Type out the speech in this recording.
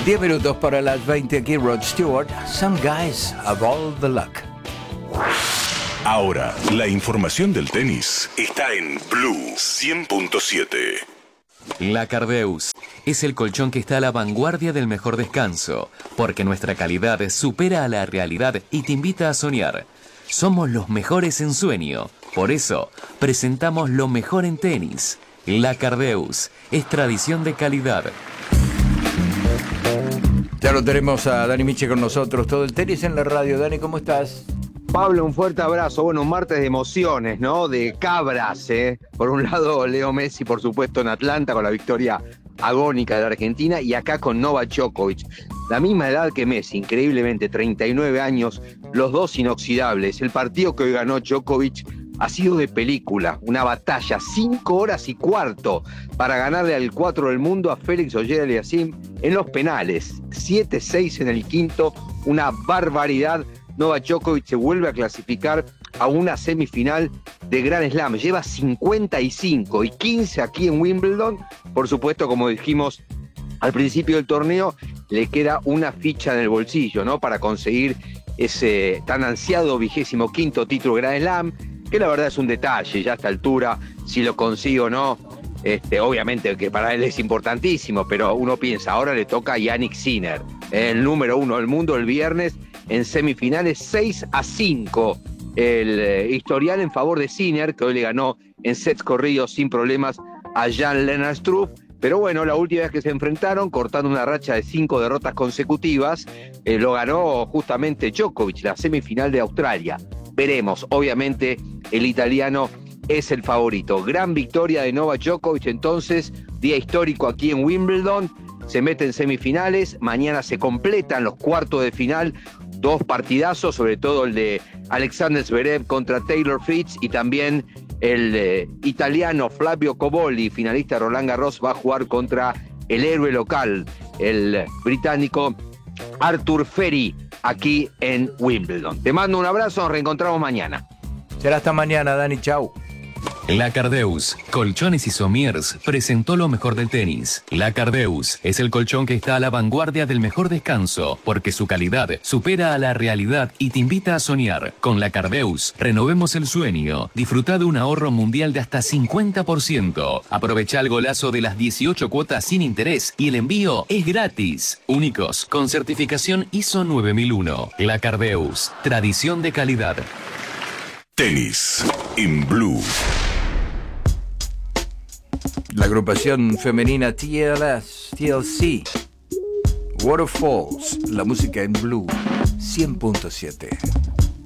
10 minutos para las 20 aquí, Rod Stewart. Some guys have all the luck. Ahora, la información del tenis está en Blue 100.7. La Cardeus es el colchón que está a la vanguardia del mejor descanso, porque nuestra calidad supera a la realidad y te invita a soñar. Somos los mejores en sueño, por eso presentamos lo mejor en tenis. La Cardeus es tradición de calidad. Ya lo tenemos a Dani Miche con nosotros, todo el tenis en la radio. Dani, ¿cómo estás? Pablo, un fuerte abrazo. Bueno, un martes de emociones, ¿no? De cabras, ¿eh? Por un lado, Leo Messi, por supuesto, en Atlanta con la victoria agónica de la Argentina, y acá con Novak Djokovic. La misma edad que Messi, increíblemente, 39 años, los dos inoxidables. El partido que hoy ganó Djokovic ha sido de película, una batalla, 5 horas y cuarto para ganarle al 4 del mundo a Félix Auger-Aliassime en los penales. 7-6 en el quinto, una barbaridad. Novak Djokovic se vuelve a clasificar a una semifinal de Grand Slam. Lleva 55 y 15 aquí en Wimbledon. Por supuesto, como dijimos al principio del torneo, le queda una ficha en el bolsillo, ¿no? Para conseguir ese tan ansiado 25º título Grand Slam, que la verdad es un detalle ya a esta altura, si lo consigue o no. Obviamente que para él es importantísimo, pero uno piensa, ahora le toca a Jannik Sinner, el número 1 del mundo, el viernes en semifinales. 6-5 el historial en favor de Sinner, que hoy le ganó en sets corridos sin problemas a Jan-Lennard Struff. Pero bueno, la última vez que se enfrentaron, cortando una racha de 5 derrotas consecutivas, lo ganó justamente Djokovic, la semifinal de Australia. Veremos, obviamente el italiano es el favorito. Gran victoria de Novak Djokovic, entonces, día histórico aquí en Wimbledon. Se mete en semifinales, mañana se completan los cuartos de final, 2 partidazos, sobre todo el de Alexander Zverev contra Taylor Fritz, y también el italiano Flavio Cobolli, finalista de Roland Garros, va a jugar contra el héroe local, el británico Arthur Ferry, aquí en Wimbledon. Te mando un abrazo, nos reencontramos mañana. Será hasta mañana, Dani, chau. La Cardeus, Colchones y Somiers, presentó lo mejor del tenis. La Cardeus es el colchón que está a la vanguardia del mejor descanso, porque su calidad supera a la realidad y te invita a soñar. Con La Cardeus, renovemos el sueño. Disfruta de un ahorro mundial de hasta 50%. Aprovecha el golazo de las 18 cuotas sin interés y el envío es gratis. Únicos, con certificación ISO 9001. La Cardeus, tradición de calidad. Tenis en Blue. La agrupación femenina TLC, Waterfalls, la música en Blue 100.7.